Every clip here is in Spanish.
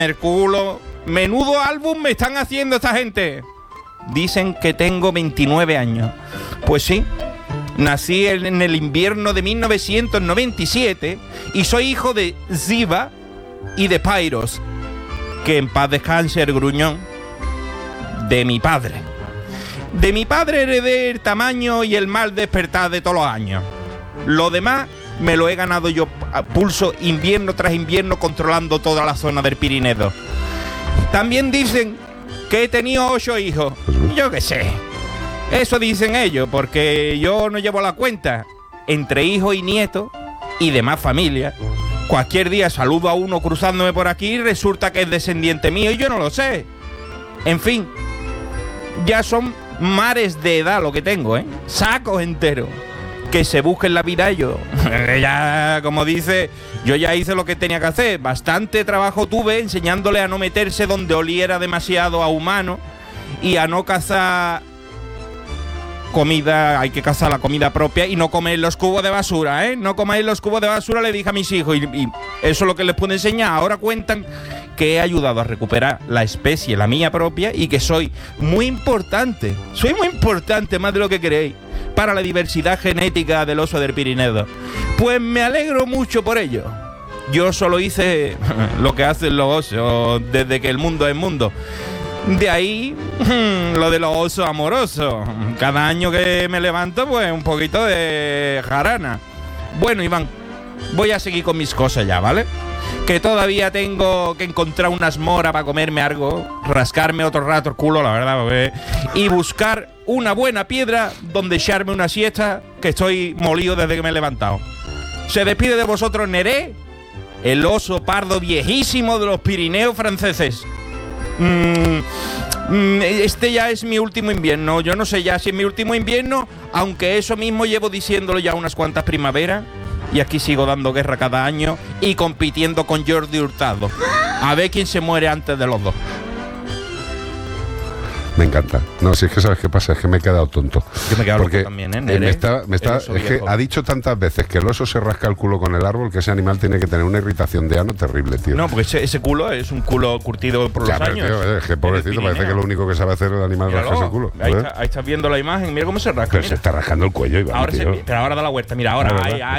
el culo. Menudo álbum me están haciendo esta gente. Dicen que tengo 29 años. Pues sí, nací en el invierno de 1997 y soy hijo de Ziva y de Pyros. Que en paz descanse el gruñón de mi padre. De mi padre heredé el tamaño y el mal despertar de todos los años. Lo demás me lo he ganado yo a pulso invierno tras invierno controlando toda la zona del Pirineo. También dicen que he tenido 8 hijos. Yo qué sé. Eso dicen ellos, porque yo no llevo la cuenta. Entre hijos y nietos y demás familia. Cualquier día saludo a uno cruzándome por aquí y resulta que es descendiente mío y yo no lo sé. En fin, ya son mares de edad lo que tengo, ¿eh? Sacos enteros. Que se busquen la vida ellos. Ya, como dice, yo ya hice lo que tenía que hacer. Bastante trabajo tuve enseñándole a no meterse donde oliera demasiado a humano y a no cazar comida. Hay que cazar la comida propia y no comer los cubos de basura, ¿eh? No comáis los cubos de basura, le dije a mis hijos. Y eso es lo que les puedo enseñar. Ahora cuentan que he ayudado a recuperar la especie, la mía propia, y que soy muy importante. Soy muy importante, más de lo que creéis, para la diversidad genética del oso del Pirineo. Pues me alegro mucho por ello. Yo solo hice lo que hacen los osos desde que el mundo es mundo. De ahí lo de los osos amorosos. Cada año que me levanto, pues un poquito de jarana. Bueno, Iván, voy a seguir con mis cosas ya, ¿vale? Que todavía tengo que encontrar unas moras para comerme algo, rascarme otro rato el culo, la verdad, porque... y buscar una buena piedra donde echarme una siesta, que estoy molido desde que me he levantado. Se despide de vosotros Neré, el oso pardo viejísimo de los Pirineos franceses. Este ya es mi último invierno. Yo no sé ya si es mi último invierno, aunque eso mismo llevo diciéndolo ya unas cuantas primaveras. Y aquí sigo dando guerra cada año y compitiendo con Jordi Hurtado. A ver quién se muere antes de los dos. Me encanta. No, si es que sabes qué pasa, es que me he quedado tonto. Yo me he quedado loco también, ¿eh? Es que ha dicho tantas veces que el oso se rasca el culo con el árbol que ese animal tiene que tener una irritación de ano terrible, tío. No, porque ese culo es un culo curtido por los años. Tío, es que pobrecito, parece que lo único que sabe hacer el animal es rascarse el culo. Ahí estás viendo la imagen, mira cómo se rasca. Pero se está rascando el cuello, Iván, ahora pero ahora da la vuelta, mira, ahora,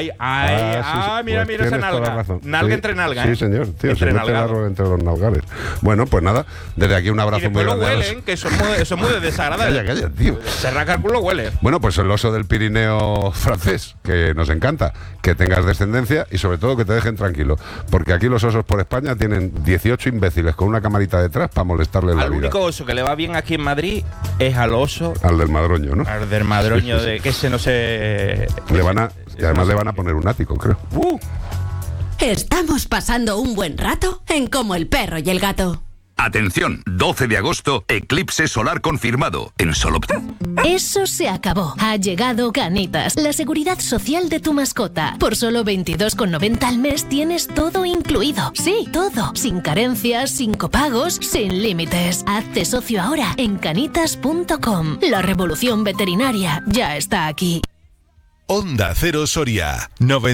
mira pues esa nalga. Nalga sí, entre nalgas. Sí, señor, tío, se mete el árbol entre los nalgales. Bueno, pues nada, desde aquí un abrazo muy grande. Y después lo huelen, que eso es muy desagradable. Calla, tío. Se rasca el culo, huele. Bueno, pues el oso del Pirineo francés, que nos encanta, que tengas descendencia y sobre todo que te dejen tranquilo, porque aquí los osos por España tienen 18 imbéciles con una camarita detrás para molestarle la vida. Al único oso que le va bien aquí en Madrid es al oso... Al del Madroño, ¿no? Al del Madroño, sí. De que ese no se... Y además le van a poner un ático, creo. Estamos pasando un buen rato en Como el perro y el gato. Atención, 12 de agosto, eclipse solar confirmado en Solopta. Eso se acabó. Ha llegado Canitas, la seguridad social de tu mascota. Por solo 22,90 al mes tienes todo incluido. Sí, todo. Sin carencias, sin copagos, sin límites. Hazte socio ahora en canitas.com. La revolución veterinaria ya está aquí. Onda Cero Soria,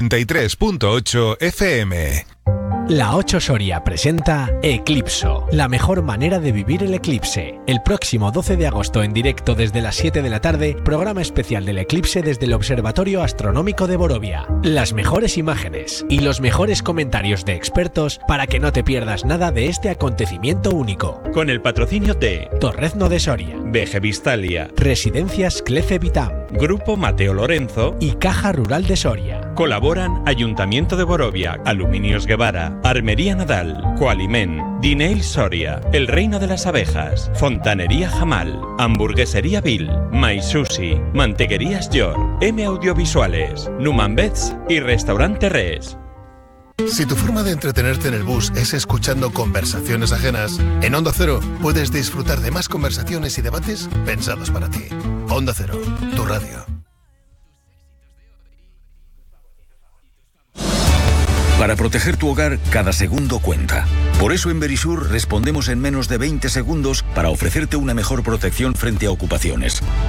93.8 FM. La 8 Soria presenta Eclipso, la mejor manera de vivir el eclipse. El próximo 12 de agosto en directo desde las 7 de la tarde, programa especial del eclipse desde el Observatorio Astronómico de Borovia. Las mejores imágenes y los mejores comentarios de expertos para que no te pierdas nada de este acontecimiento único. Con el patrocinio de Torrezno de Soria, Vegevistalia, Residencias Clece Vitam, Grupo Mateo Lorenzo y Caja Rural de Soria. Colaboran Ayuntamiento de Borovia, Aluminios Guevara, Armería Nadal, Coalimen, Dineil Soria, El Reino de las Abejas, Fontanería Jamal, Hamburguesería Bill, My Sushi, Mantequerías Yor, M Audiovisuales, Numan Beds y Restaurante Res. Si tu forma de entretenerte en el bus es escuchando conversaciones ajenas, en Onda Cero puedes disfrutar de más conversaciones y debates pensados para ti. Onda Cero, tu radio. Para proteger tu hogar, cada segundo cuenta. Por eso en Verisur respondemos en menos de 20 segundos para ofrecerte una mejor protección frente a ocupaciones.